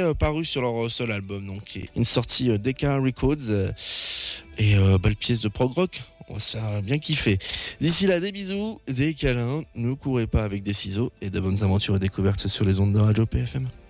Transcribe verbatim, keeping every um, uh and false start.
euh, paru sur leur seul album, donc une sortie euh, D K Records euh, et euh, belle pièce de prog rock. On va se faire bien kiffer. D'ici là, des bisous, des câlins, ne courez pas avec des ciseaux et de bonnes aventures et découvertes sur les ondes de Radio P F M.